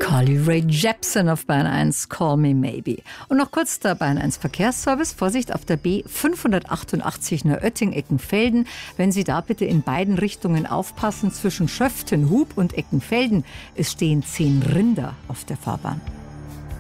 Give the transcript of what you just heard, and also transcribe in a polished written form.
Carly Rae Jepsen auf Bayern 1, Call Me Maybe. Und noch kurz der Bayern 1 Verkehrsservice. Vorsicht auf der B 588 Neuötting-Eckenfelden. Wenn Sie da bitte in beiden Richtungen aufpassen, zwischen Schöften, Hub und Eckenfelden. Es stehen 10 Rinder auf der Fahrbahn.